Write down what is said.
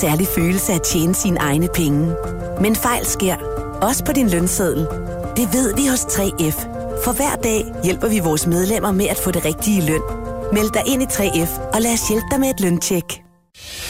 særlig følelse at tjene sine egne penge. Men fejl sker, også på din lønseddel. Det ved vi hos 3F. For hver dag hjælper vi vores medlemmer med at få det rigtige løn. Meld dig ind i 3F, og lad os hjælpe dig med et løntjek.